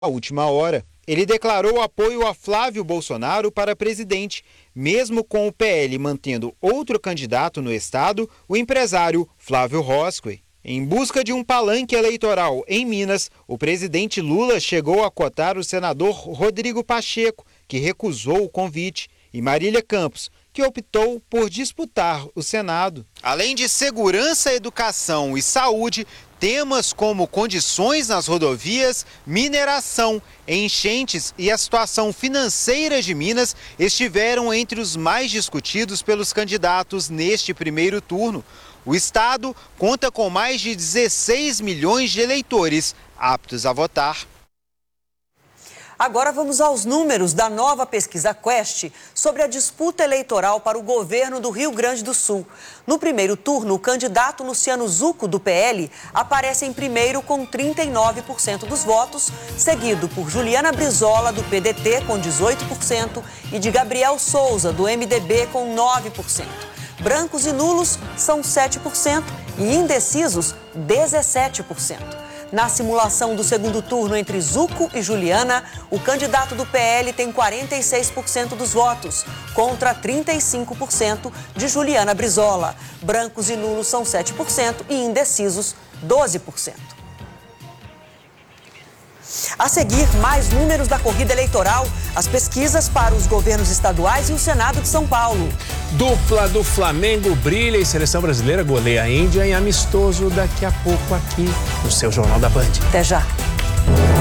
À última hora, ele declarou apoio a Flávio Bolsonaro para presidente, mesmo com o PL mantendo outro candidato no estado, o empresário Flávio Roscoe. Em busca de um palanque eleitoral em Minas, o presidente Lula chegou a cotar o senador Rodrigo Pacheco, que recusou o convite, e Marília Campos, que optou por disputar o Senado. Além de segurança, educação e saúde, temas como condições nas rodovias, mineração, enchentes e a situação financeira de Minas estiveram entre os mais discutidos pelos candidatos neste primeiro turno. O estado conta com mais de 16 milhões de eleitores aptos a votar. Agora vamos aos números da nova pesquisa Quest sobre a disputa eleitoral para o governo do Rio Grande do Sul. No primeiro turno, o candidato Luciano Zucco, do PL, aparece em primeiro com 39% dos votos, seguido por Juliana Brizola, do PDT, com 18%, e de Gabriel Souza, do MDB, com 9%. Brancos e nulos são 7% e indecisos 17%. Na simulação do segundo turno entre Zucco e Juliana, o candidato do PL tem 46% dos votos, contra 35% de Juliana Brizola. Brancos e nulos são 7% e indecisos 12%. A seguir, mais números da corrida eleitoral, as pesquisas para os governos estaduais e o Senado de São Paulo. Dupla do Flamengo brilha e seleção brasileira goleia a Índia em amistoso daqui a pouco aqui no seu Jornal da Band. Até já.